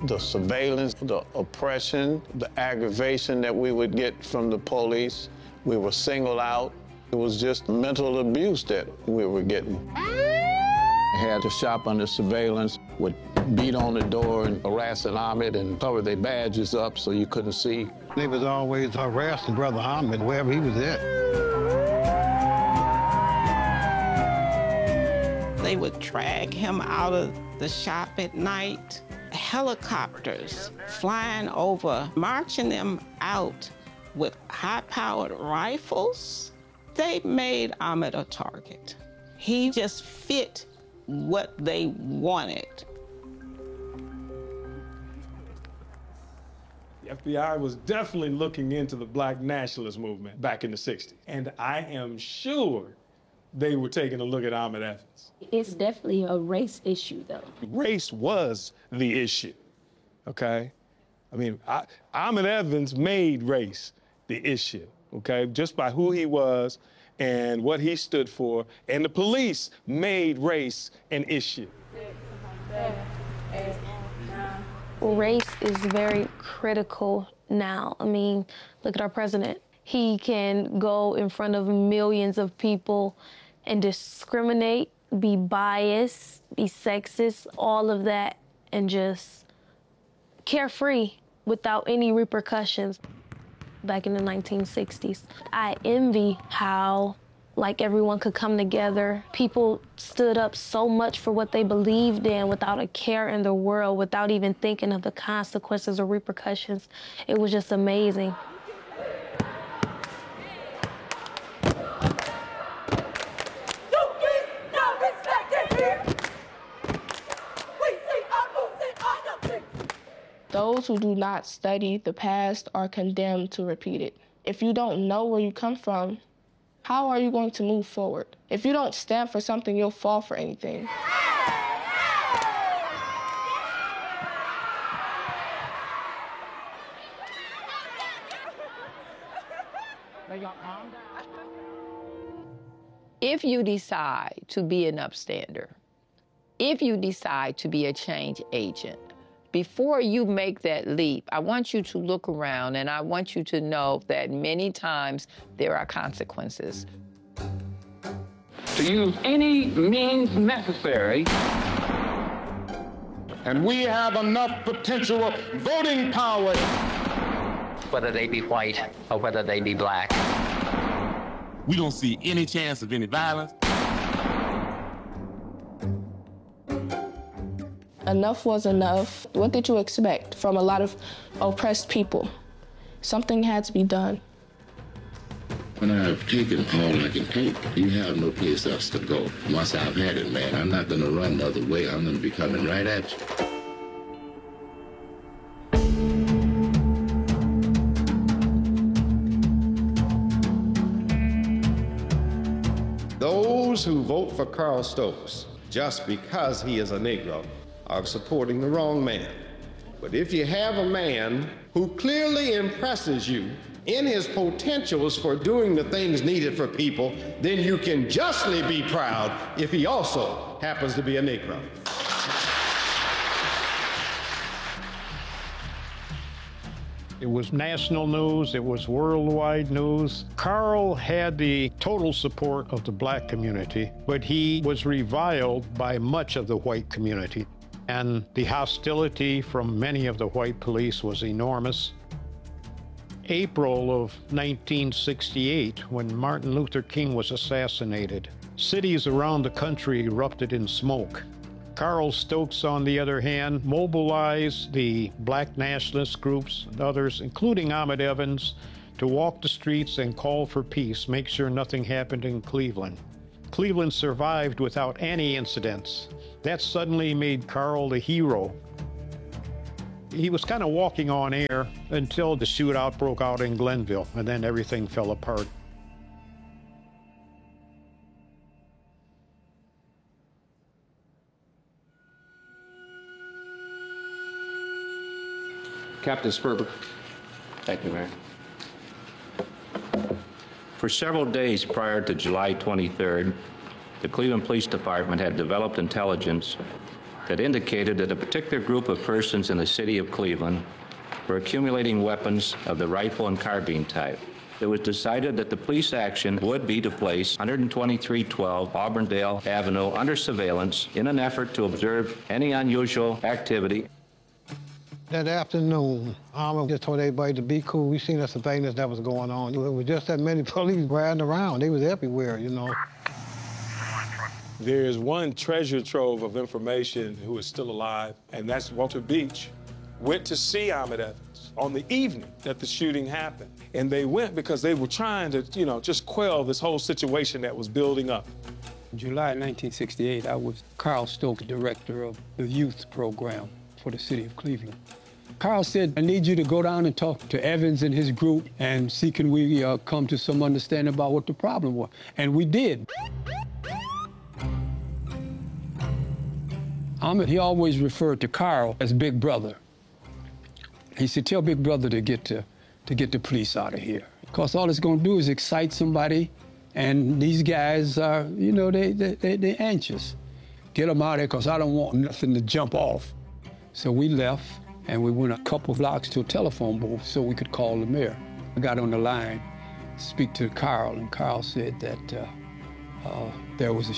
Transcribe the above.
The surveillance, the oppression, the aggravation that we would get from the police. We were singled out. It was just mental abuse that we were getting. Had to shop under surveillance, would beat on the door and harass Ahmed and cover their badges up so you couldn't see. They was always harassing Brother Ahmed wherever he was at. They would drag him out of the shop at night. Helicopters flying over, marching them out with high-powered rifles. They made Ahmed a target. He just fit what they wanted. The FBI was definitely looking into the Black nationalist movement back in the 60s. And I am sure they were taking a look at Ahmed Evans. It's definitely a race issue, though. Race was the issue, okay? I mean, Ahmed Evans made race the issue, okay? Just by who he was and what he stood for, and the police made race an issue. Race is very critical now. I mean, look at our president. He can go in front of millions of people and discriminate, be biased, be sexist, all of that, and just carefree without any repercussions. Back in the 1960s, I envy how, like, everyone could come together. People stood up so much for what they believed in without a care in the world, without even thinking of the consequences or repercussions. It was just amazing. Those who do not study the past are condemned to repeat it. If you don't know where you come from, how are you going to move forward? If you don't stand for something, you'll fall for anything. If you decide to be an upstander, if you decide to be a change agent, before you make that leap, I want you to look around and I want you to know that many times there are consequences. To use any means necessary, and we have enough potential voting power. Whether they be white or whether they be black. We don't see any chance of any violence. Enough was enough. What did you expect from a lot of oppressed people? Something had to be done. When I've taken all I can take, you have no place else to go. Once I've had it, man, I'm not going to run the other way. I'm going to be coming right at you. Those who vote for Carl Stokes just because he is a Negro are supporting the wrong man. But if you have a man who clearly impresses you in his potentials for doing the things needed for people, then you can justly be proud if he also happens to be a Negro. It was national news, it was worldwide news. Carl had the total support of the black community, but he was reviled by much of the white community. And the hostility from many of the white police was enormous. April of 1968, when Martin Luther King was assassinated, cities around the country erupted in smoke. Carl Stokes, on the other hand, mobilized the black nationalist groups and others, including Ahmed Evans, to walk the streets and call for peace, make sure nothing happened in Cleveland. Cleveland survived without any incidents. That suddenly made Carl the hero. He was kind of walking on air until the shootout broke out in Glenville, and then everything fell apart. Captain Sperber. Thank you, Mayor. For several days prior to July 23rd, the Cleveland Police Department had developed intelligence that indicated that a particular group of persons in the city of Cleveland were accumulating weapons of the rifle and carbine type. It was decided that the police action would be to place 12312 Auburndale Avenue under surveillance in an effort to observe any unusual activity. That afternoon, Armour just told everybody to be cool. We seen the surveillance that was going on. It was just that many police riding around. They was everywhere, you know. There's one treasure trove of information who is still alive, and that's Walter Beach went to see Ahmed Evans on the evening that the shooting happened. And they went because they were trying to, just quell this whole situation that was building up. In July 1968, I was Carl Stokes, director of the youth program for the city of Cleveland. Carl said, I need you to go down and talk to Evans and his group and see can we come to some understanding about what the problem was. And we did. Ahmed, he always referred to Carl as Big Brother. He said, tell Big Brother to get the police out of here. Because all it's gonna do is excite somebody, and these guys are, they're anxious. Get them out of here, because I don't want nothing to jump off. So we left, and we went a couple blocks to a telephone booth so we could call the mayor. I got on the line to speak to Carl, and Carl said that there was a